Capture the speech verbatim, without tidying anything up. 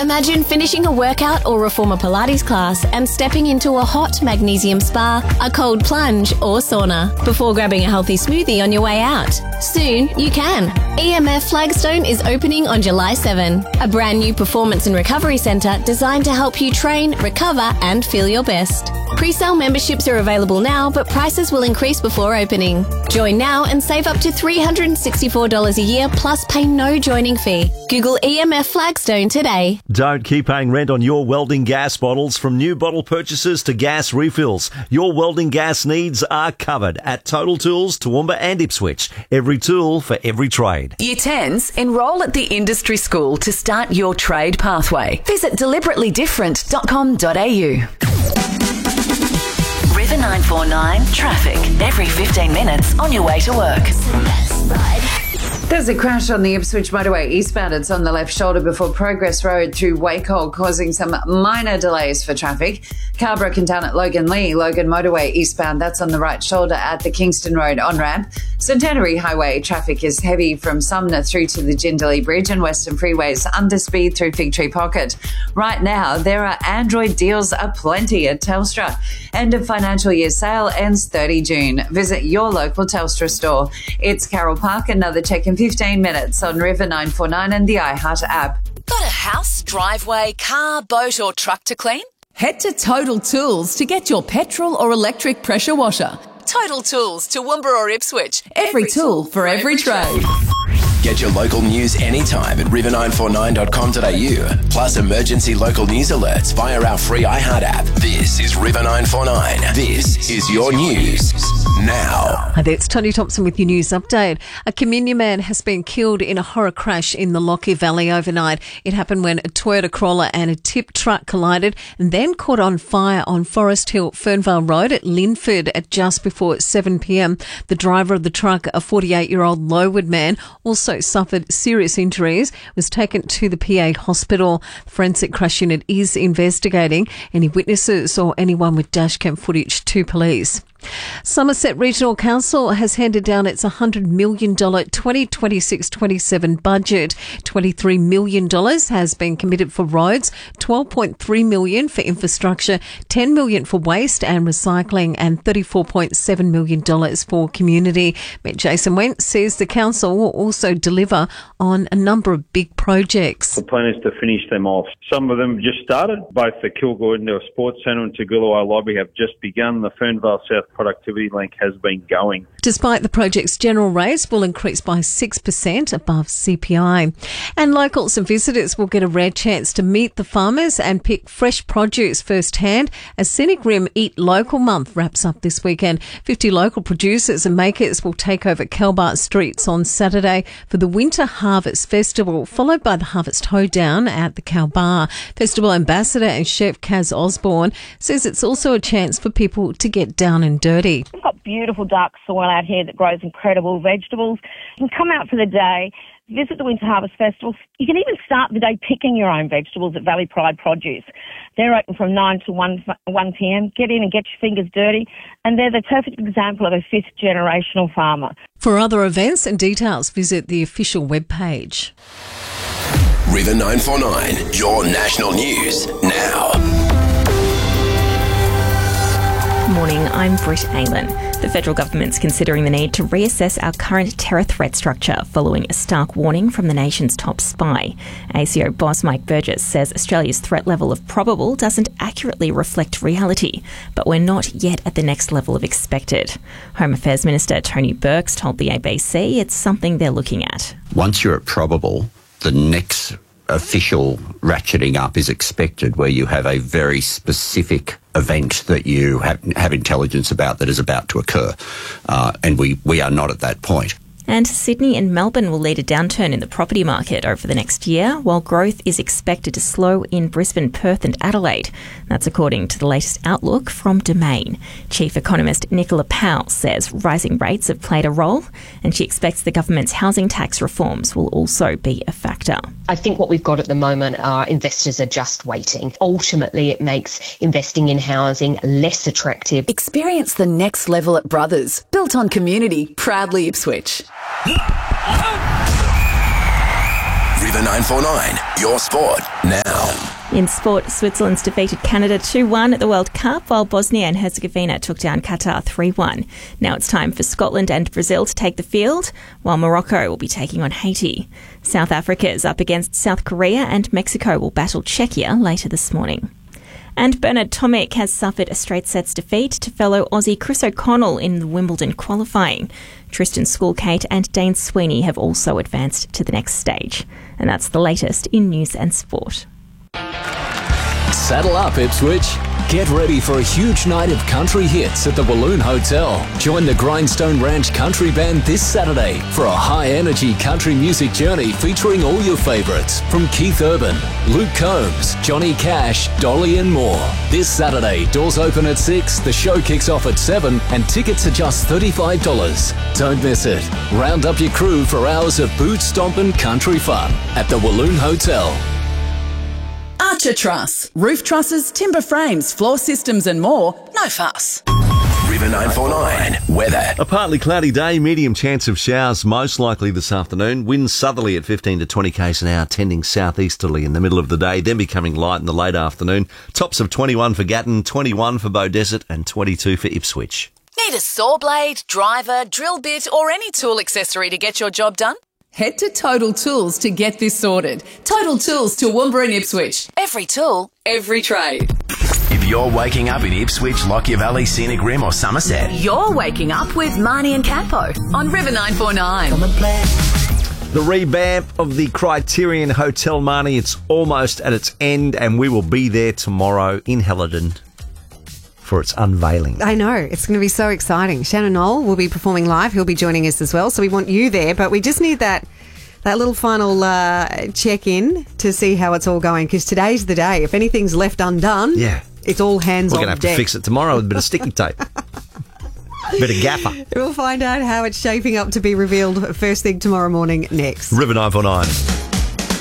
Imagine finishing a workout or reformer Pilates class and stepping into a hot magnesium spa, a cold plunge or sauna before grabbing a healthy smoothie on your way out. Soon you can. E M F Flagstone is opening on July seventh, a brand new performance and recovery centre designed to help you train, recover and feel your best. Pre-sale memberships are available now, but prices will increase before opening. Join now and save up to three hundred sixty-four dollars a year plus pay no joining fee. Google E M F Flagstone today. Don't keep paying rent on your welding gas bottles. From new bottle purchases to gas refills, your welding gas needs are covered at Total Tools, Toowoomba and Ipswich. Every tool for every trade. Year tens, enrol at the industry school to start your trade pathway. Visit deliberately different dot com dot a u. River nine four nine traffic every fifteen minutes on your way to work. There's a crash on the Ipswich motorway eastbound. It's on the left shoulder before Progress Road through Wacol, causing some minor delays for traffic. Car broken down at Logan Lee, Logan motorway eastbound. That's on the right shoulder at the Kingston Road on-ramp. Centenary Highway traffic is heavy from Sumner through to the Jindalee Bridge, and Western Freeways under speed through Fig Tree Pocket. Right now, there are Android deals aplenty at Telstra. End of financial year sale ends thirtieth of June. Visit your local Telstra store. It's Carol Park. Another check in fifteen minutes on River nine four nine and the iHeart app. Got a house, driveway, car, boat or truck to clean? Head to Total Tools to get your petrol or electric pressure washer. Total Tools, Toowoomba or Ipswich. Every tool for every trade. Get your local news anytime at river nine four nine dot com dot a u. Plus emergency local news alerts via our free iHeart app. This is River nine four nine. This is your news now. Hi there, it's Tony Thompson with your news update. A Communia man has been killed in a horror crash in the Lockyer Valley overnight. It happened when a Toyota Corolla and a tip truck collided and then caught on fire on Forest Hill, Fernvale Road at Linford at just before seven p m. The driver of the truck, a forty-eight-year-old Lowood man, also suffered serious injuries, was taken to the P A hospital. The forensic crash unit is investigating any witnesses or anyone with dashcam footage to police. Somerset Regional Council has handed down its one hundred million dollars twenty twenty-six twenty-seven budget. twenty-three million dollars has been committed for roads, twelve point three million dollars for infrastructure, ten million dollars for waste and recycling and thirty-four point seven million dollars for community. Mayor Jason Wentz says the council will also deliver on a number of big projects. The plan is to finish them off. Some of them just started. Both the Kilgore Indoor Sports Centre and Toogoolawah Lobby have just begun. The Fernvale South Productivity Link has been going. Despite the project's general rates will increase by six percent above C P I. And locals and visitors will get a rare chance to meet the farmers and pick fresh produce firsthand as Scenic Rim Eat Local Month wraps up this weekend. fifty local producers and makers will take over Kelbar streets on Saturday for the Winter Harvest Festival, followed by the Harvest Hoedown at the Kelbar. Festival ambassador and chef Kaz Osborne says it's also a chance for people to get down and dirty. We've got beautiful dark soil out here that grows incredible vegetables. You can come out for the day, visit the Winter Harvest Festival. You can even start the day picking your own vegetables at Valley Pride Produce. They're open from nine to one p m. Get in and get your fingers dirty. And they're the perfect example of a fifth generational farmer. For other events and details, visit the official webpage. River nine four nine, your national news now. Morning, I'm Britt Aylan. The federal government's considering the need to reassess our current terror threat structure following a stark warning from the nation's top spy. A C O boss Mike Burgess says Australia's threat level of probable doesn't accurately reflect reality, but we're not yet at the next level of expected. Home Affairs Minister Tony Burks told the A B C it's something they're looking at. Once you're at probable, the next official ratcheting up is expected, where you have a very specific event that you have, have intelligence about that is about to occur. Uh, and we, we are not at that point. And Sydney and Melbourne will lead a downturn in the property market over the next year, while growth is expected to slow in Brisbane, Perth and Adelaide. That's according to the latest outlook from Domain. Chief economist Nicola Powell says rising rates have played a role, and she expects the government's housing tax reforms will also be a factor. I think what we've got at the moment are investors are just waiting. Ultimately, it makes investing in housing less attractive. Experience the next level at Brothers, built on community, proudly Ipswich. River River nine four nine, your sport now. In sport, Switzerland's defeated Canada two one at the World Cup, while Bosnia and Herzegovina took down Qatar three one. Now it's time for Scotland and Brazil to take the field, while Morocco will be taking on Haiti. South Africa is up against South Korea, and Mexico will battle Czechia later this morning. And Bernard Tomic has suffered a straight sets defeat to fellow Aussie Chris O'Connell in the Wimbledon qualifying. Tristan Schoolkate and Dane Sweeney have also advanced to the next stage. And that's the latest in news and sport. Saddle up, Ipswich. Get ready for a huge night of country hits at the Walloon Hotel. Join the Grindstone Ranch Country Band this Saturday for a high-energy country music journey featuring all your favourites from Keith Urban, Luke Combs, Johnny Cash, Dolly and more. This Saturday, doors open at six, the show kicks off at seven and tickets are just thirty-five dollars. Don't miss it. Round up your crew for hours of boot stomping country fun at the Walloon Hotel. Archer Truss. Roof trusses, timber frames, floor systems and more. No fuss. River nine four nine, weather. A partly cloudy day, medium chance of showers most likely this afternoon. Winds southerly at fifteen to twenty k's an hour, tending southeasterly in the middle of the day, then becoming light in the late afternoon. Tops of twenty-one for Gatton, twenty-one for Beaudesert and twenty-two for Ipswich. Need a saw blade, driver, drill bit or any tool accessory to get your job done? Head to Total Tools to get this sorted. Total Tools, Toowoomba and Ipswich. Every tool, every trade. If you're waking up in Ipswich, Lockyer Valley, Scenic Rim or Somerset, You're waking up with Marnie and Campo on River nine four nine. Come and play. The revamp of the Criterion Hotel, Marnie, it's almost at its end and we will be there tomorrow in Helidon for its unveiling. I know. It's going to be so exciting. Shannon Knoll will be performing live. He'll be joining us as well. So we want you there, but we just need that that little final uh, check-in to see how it's all going, because today's the day. If anything's left undone, yeah, it's all hands We're on going to have deck. to fix it tomorrow with a bit of sticky tape. A bit of gaffer. We'll find out how it's shaping up to be revealed first thing tomorrow morning next. River nine four nine.